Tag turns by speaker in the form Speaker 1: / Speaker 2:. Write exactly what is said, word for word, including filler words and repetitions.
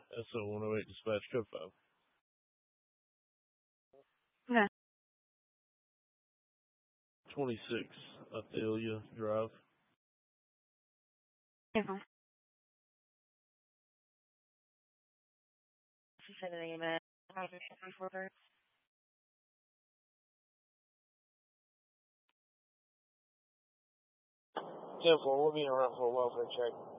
Speaker 1: S O one oh eight dispatch code five.
Speaker 2: Okay.
Speaker 1: twenty-six Athalia Drive.
Speaker 2: Okay, fine.
Speaker 3: She said an email. ten four, we'll be around for a welfare check.